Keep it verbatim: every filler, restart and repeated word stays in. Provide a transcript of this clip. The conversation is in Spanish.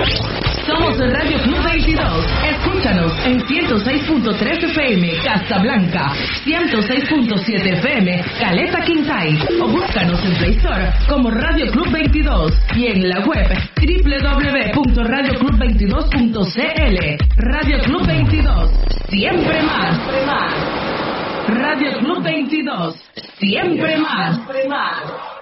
Somos el Radio Club veintidós. Escúchanos en ciento seis punto tres F M Casablanca, ciento seis punto siete F M Caleta Quintay, o búscanos en Play Store como Radio Club veintidós y en la web doble u doble u doble u punto radio club veintidós punto c l. Radio Club veintidós, siempre más. Radio Club veintidós, siempre más.